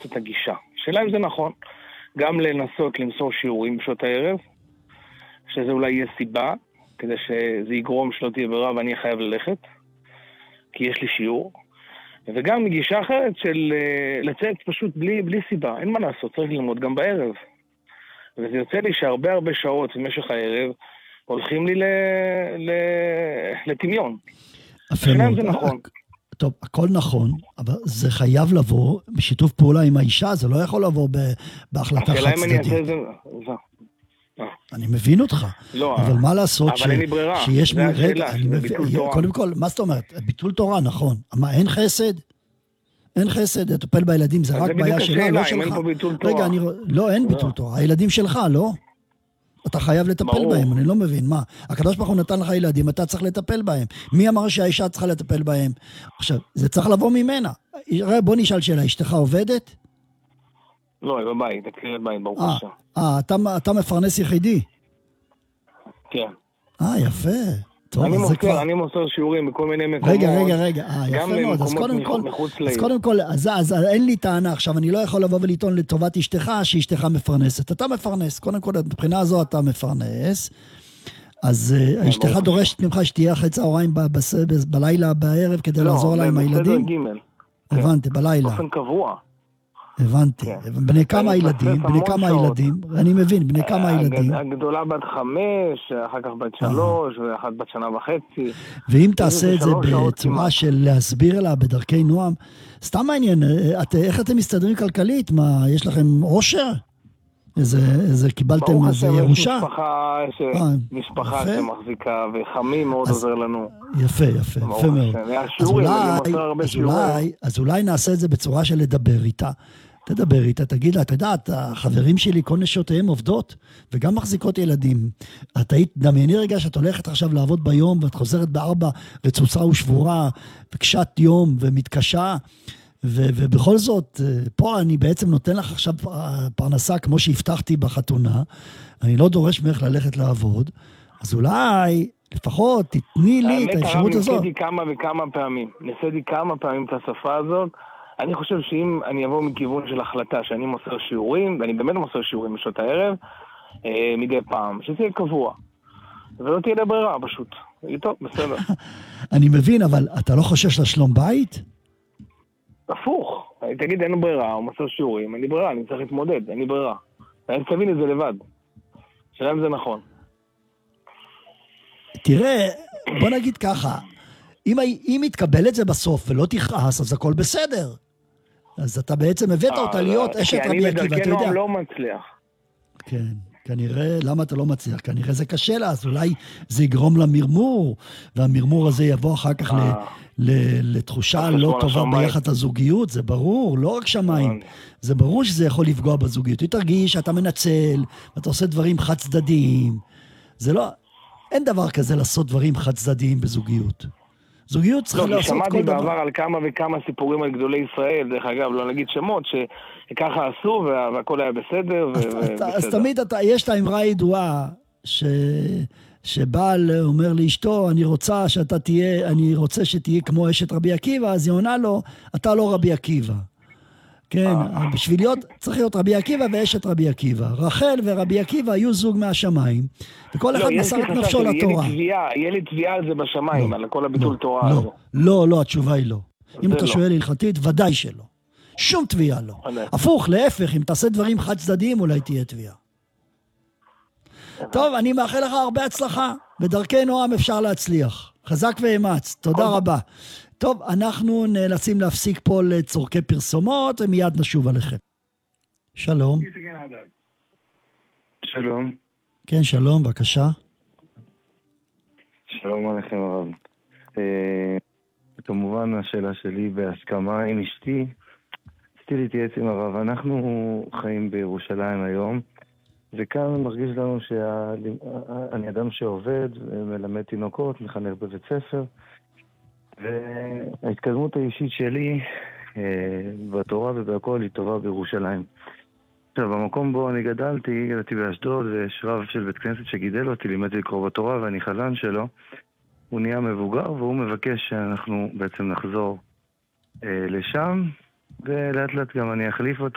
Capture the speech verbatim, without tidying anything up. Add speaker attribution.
Speaker 1: את הגישה. שאלה אם זה נכון. גם לנסות למסור שיעורים בשעות הערב, שזה אולי יהיה סיבה, כדי שזה יגרום שלא תהיה ברירה ואני חייב ללכת, כי יש לי שיעור. וגם מגישה אחרת של לצאת פשוט בלי, בלי סיבה. אין מה לעשות, צריך ללמוד גם בערב. וזה יוצא לי שהרבה הרבה שעות במשך הערב הולכים לי ל... ל... לטמיון. השאלה אם זה נכון.
Speaker 2: טוב, הכל נכון, אבל זה חייב לבוא בשיתוף פעולה עם האישה, זה לא יכול לבוא בהחלטה חד צדדית. אני מבין אותך, אבל מה לעשות שיש מי רגע, קודם כל, מה זאת אומרת? ביטול תורה, נכון, מה, אין חסד? אין חסד, לטפל בילדים, זה רק בעיה שלה, לא שלך. רגע, לא, אין ביטול תורה, הילדים שלך, לא? אתה חייב לטפל בהם, אני לא מבין, מה? הקדוש ברוך הוא נתן לך ילדים, אתה צריך לטפל בהם. מי אמר שהאישה צריכה לטפל בהם? עכשיו, זה צריך לבוא ממנה. בוא נשאל שאלה, אשתך עובדת?
Speaker 1: לא, היא בבית, תקריא בבית, ברוך השם.
Speaker 2: אה, אתה מפרנס יחידי?
Speaker 1: כן.
Speaker 2: אה, יפה.
Speaker 1: אני מוסר, אני מוסר שיעורים בכל מיני מקומות.
Speaker 2: רגע, רגע, רגע, יפה מאוד. אז קודם כל, אז קודם כל, אז אין לי טענה עכשיו, אני לא יכול לבוא ולטעון לטובת אשתך, שאשתך מפרנסת. אתה מפרנס, קודם כל, מבחינה הזו אתה מפרנס, אז אשתך דורשת ממך שתהיה אחרי צהריים בלילה, בערב, כדי לעזור לה עם הילדים? הבנתי, בלילה.
Speaker 1: באופן קבוע.
Speaker 2: הבנתי. בני כמה ילדים? בני כמה ילדים? אני מבין, בני כמה ילדים?
Speaker 1: הגדולה בת חמש, אחר כך בת שלוש, ואחת בת שנה וחצי.
Speaker 2: ואם תעשה את זה בצורה של להסביר לה בדרכי נועם, סתם מעניין, איך אתם מסתדרים כלכלית? מה, יש לכם עושר? איזה קיבלתם איזה ירושה?
Speaker 1: משפחה שמחזיקה, וחמים מאוד עוזר לנו.
Speaker 2: יפה, יפה, יפה מאוד. אז אולי נעשה את זה בצורה של לדבר איתה. תדבר איתה, תגיד לה, אתה יודעת, החברים שלי, כל נשותיהם עובדות, וגם מחזיקות ילדים. את היית, דמייני רגע שאת הולכת עכשיו לעבוד ביום, ואת חוזרת בארבע רצוצה ושבורה, וקשת יום ומתקשה, ו- ובכל זאת, פה אני בעצם נותן לך עכשיו פרנסה, כמו שהבטחתי בחתונה, אני לא דורש ממך ללכת לעבוד, אז אולי, לפחות, תתני לי את האפשרות הזאת.
Speaker 1: ניסיתי כמה וכמה פעמים, ניסיתי כמה פעמים את השפה הזאת, אני חושב שאם אני אבוא מכיוון של החלטה שאני מוסר שיעורים, ואני באמת מוסר שיעורים בשעות הערב, אה, מדי פעם, שזה יהיה קבוע. ולא תהיה לברירה פשוט. טוב, בסדר.
Speaker 2: אני מבין, אבל אתה לא חושש לשלום בית?
Speaker 1: הפוך. תגיד, אין ברירה, הוא מוסר שיעורים, אין לי ברירה, אני צריך להתמודד, אין לי ברירה. אני תבין את זה לבד. שאלה אם זה נכון.
Speaker 2: תראה, בוא נגיד ככה, אם, אם יתקבל את זה בסוף ולא תכעס, אז הכל בסדר. אז אתה בעצם הבאת אותה להיות אשת רבי עקיבא, אתה יודע.
Speaker 1: כי אני בדרכי לא מצליח.
Speaker 2: כן, כנראה, למה אתה לא מצליח? כנראה זה קשה לה, אז אולי זה יגרום למרמור, והמרמור הזה יבוא אחר כך ל, ל, לתחושה לא טובה ביחד הזוגיות, זה ברור, לא רק שמיים. זה ברור שזה יכול לפגוע בזוגיות. היא תרגיש שאתה מנצל, ואתה עושה דברים חד צדדיים. זה לא, אין דבר כזה לעשות דברים חד צדדיים בזוגיות. זוגיות צריכה
Speaker 1: לא,
Speaker 2: לעשות כל דבר.
Speaker 1: שמעתי בעבר על כמה וכמה סיפורים על גדולי ישראל, דרך אגב, לא נגיד שמות, שככה עשו והכל היה בסדר.
Speaker 2: אז, ו- אתה, אז תמיד אתה, יש את האמרה הידועה, ש... שבעל אומר לאשתו, אני רוצה שאתה תהיה, אני רוצה שתהיה כמו אשת רבי עקיבא, אז היא עונה לו, אתה לא רבי עקיבא. כן, בשביל להיות, צריך להיות רבי עקיבא ואשת רבי עקיבא. רחל ורבי עקיבא היו זוג מהשמיים, וכל אחד מסר את נפשו לתורה.
Speaker 1: יהיה לי תביעה על זה בשמיים, על כל הביטול תורה
Speaker 2: הזו. לא, לא, התשובה היא לא. אם אתה שואל הלכתית, ודאי שלא. שום תביעה לא. הפוך, להפך, אם תעשה דברים חד צדדיים, אולי תהיה תביעה. טוב, אני מאחל לך הרבה הצלחה. בדרכי נועם אפשר להצליח. חזק ואמץ. תודה רבה. טוב, אנחנו נאלצים להפסיק פה לצורכי פרסומות, ומיד נשוב עליכם. שלום.
Speaker 3: שלום.
Speaker 2: כן, שלום, בבקשה.
Speaker 3: שלום עליכם הרב. כמובן השאלה שלי בהסכמה עם אשתי, רציתי להתייעץ עם הרב. אנחנו חיים בירושלים היום, וכאן מרגיש לנו שאני אדם שעובד, מלמד תינוקות, מחנך בבית ספר, וההתקדמות האישית שלי בתורה ובהכל היא טובה בירושלים. עכשיו, במקום בו אני גדלתי, גדלתי באשדוד, ויש רב של בית כנסת שגידל אותי, לימדתי לקרוא בתורה ואני חזן שלו. הוא נהיה מבוגר והוא מבקש שאנחנו בעצם נחזור אה, לשם, ולאט לאט גם אני אחליף אותו.